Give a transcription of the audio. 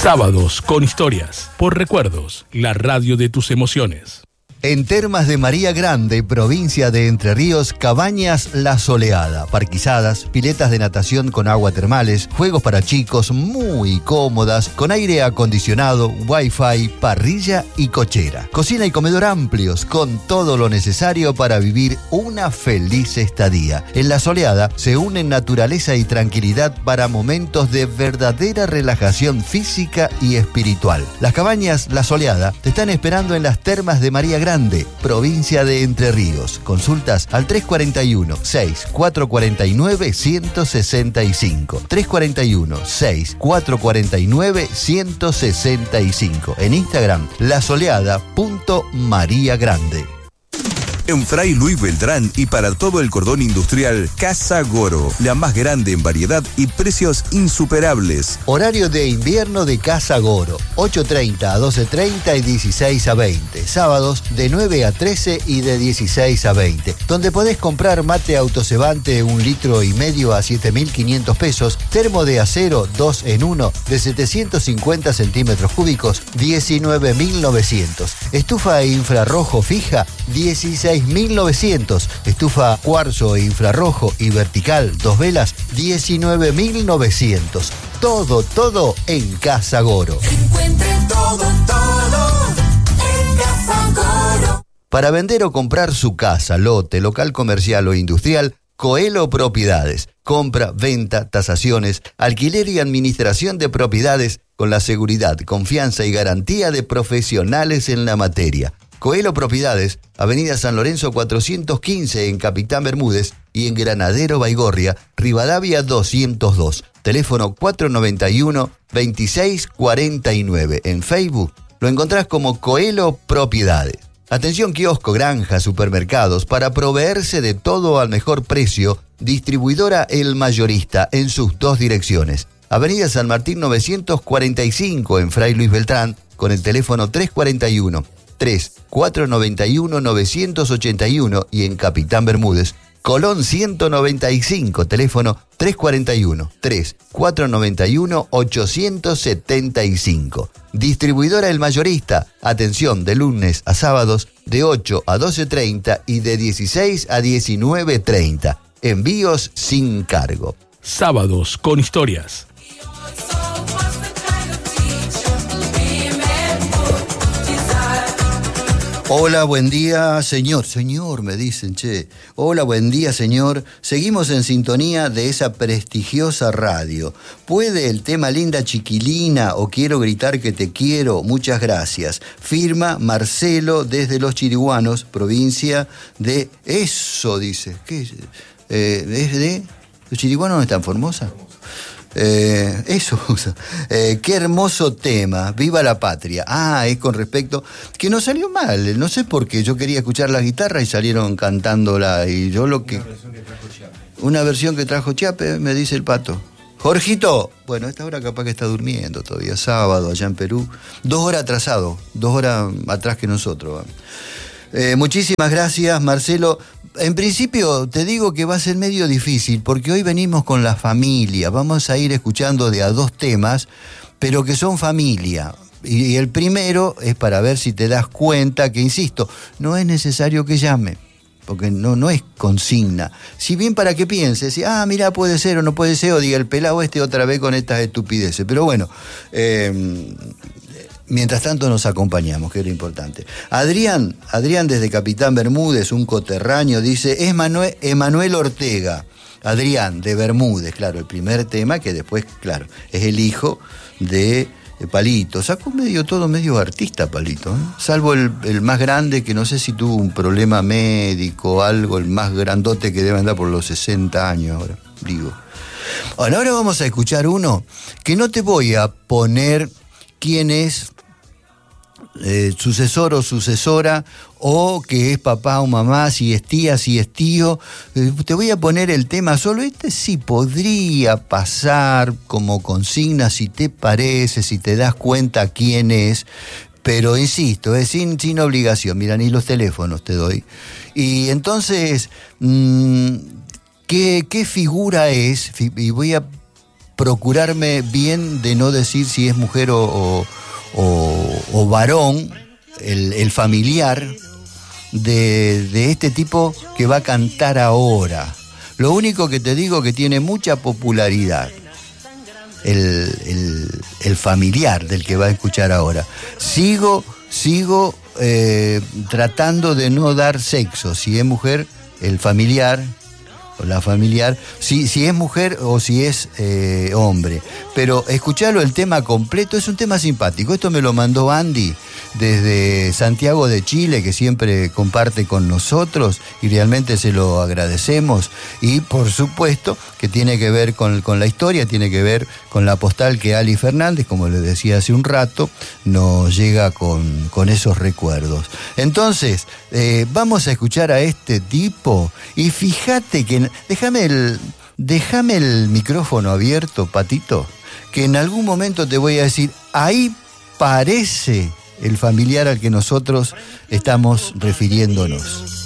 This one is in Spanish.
Sábados con historias, por Recuerdos, la radio de tus emociones. En Termas de María Grande, provincia de Entre Ríos, Cabañas La Soleada. Parquizadas, piletas de natación con agua termales, juegos para chicos muy cómodas, con aire acondicionado, wifi, parrilla y cochera. Cocina y comedor amplios, con todo lo necesario para vivir una feliz estadía. En La Soleada se unen naturaleza y tranquilidad para momentos de verdadera relajación física y espiritual. Las Cabañas La Soleada te están esperando en las Termas de María Grande, provincia de Entre Ríos. Consultas al 341-6449-165. 341-6449-165. En Instagram, lasoleada.mariagrande. En Fray Luis Beltrán y para todo el cordón industrial, Casa Goro, la más grande en variedad y precios insuperables. Horario de invierno de Casa Goro, 8:30 a 12:30 y 16 a 20. Sábados de 9 a 13 y de 16 a 20. Donde podés comprar mate autocebante 1,5 litros a 7.500 pesos, termo de acero 2 en 1 de 750 centímetros cúbicos, 19.900. Estufa infrarrojo fija, 16.900. Estufa cuarzo infrarrojo y vertical, 2 velas, 19.900. Todo en Casa Goro. Encuentre todo en Casa Goro. Para vender o comprar su casa, lote, local comercial o industrial, Coelho Propiedades. Compra, venta, tasaciones, alquiler y administración de propiedades con la seguridad, confianza y garantía de profesionales en la materia. Coelho Propiedades, Avenida San Lorenzo 415 en Capitán Bermúdez y en Granadero Baigorria, Rivadavia 202. Teléfono 491-2649. En Facebook lo encontrás como Coelho Propiedades. Atención kiosco, granja, supermercados, para proveerse de todo al mejor precio, distribuidora El Mayorista en sus 2 direcciones. Avenida San Martín 945 en Fray Luis Beltrán con el teléfono 341-491-981 y en Capitán Bermúdez, Colón 195, teléfono 341-491-875. Distribuidora El Mayorista, atención de lunes a sábados de 8 a 12:30 y de 16 a 19:30. Envíos sin cargo. Sábados con historias. Hola, buen día, señor. Señor, me dicen, che. Hola, buen día, señor. Seguimos en sintonía de esa prestigiosa radio. ¿Puede el tema Linda Chiquilina o Quiero gritar que te quiero? Muchas gracias. Firma Marcelo desde Los Chiriguanos, provincia de... Eso, dice. ¿Qué es? ¿Es de...? ¿Los Chiriguanos no están Formosa? Eso, qué hermoso tema, viva la patria. Es con respecto, que no salió mal, no sé por qué, yo quería escuchar la guitarra y salieron cantándola, y yo lo que... Una versión que trajo Chiape, me dice el Pato. Jorgito, bueno, a esta hora capaz que está durmiendo todavía, sábado allá en Perú, 2 horas atrasado, 2 horas atrás que nosotros. Muchísimas gracias, Marcelo. En principio te digo que va a ser medio difícil porque hoy venimos con la familia. Vamos a ir escuchando de a 2 temas, pero que son familia. Y el primero es para ver si te das cuenta que, insisto, no es necesario que llame, porque no es consigna. Si bien para que pienses, mira, puede ser o no puede ser, o diga el pelado otra vez con estas estupideces. Pero bueno, mientras tanto nos acompañamos, que es lo importante. Adrián desde Capitán Bermúdez, un coterráneo, dice, es Emanuel Ortega. Adrián de Bermúdez, claro, el primer tema que después, claro, es el hijo de Palito. Sacó todo medio artista, Palito, salvo el más grande, que no sé si tuvo un problema médico o algo, el más grandote que debe andar por los 60 años ahora, digo. Bueno, ahora vamos a escuchar uno que no te voy a poner quién es sucesor o sucesora, o que es papá o mamá, si es tía, si es tío. Te voy a poner el tema solo. Este sí podría pasar como consigna, si te parece, si te das cuenta quién es, pero insisto, es sin obligación. Mira, ni los teléfonos te doy. Y entonces, ¿qué figura es? Y voy a procurarme bien de no decir si es mujer o varón, el familiar de este tipo que va a cantar ahora. Lo único que te digo que tiene mucha popularidad, el familiar del que va a escuchar ahora. Sigo tratando de no dar sexo, si es mujer, el familiar, o la familiar, si es mujer o si es hombre. Pero escucharlo el tema completo, es un tema simpático. Esto me lo mandó Andy desde Santiago de Chile, que siempre comparte con nosotros y realmente se lo agradecemos. Y por supuesto que tiene que ver con la historia, tiene que ver con la postal que Ali Fernández, como les decía hace un rato, nos llega con esos recuerdos. Entonces, vamos a escuchar a este tipo y fíjate que... Déjame el micrófono abierto, Patito, que en algún momento te voy a decir, ahí parece el familiar al que nosotros estamos refiriéndonos.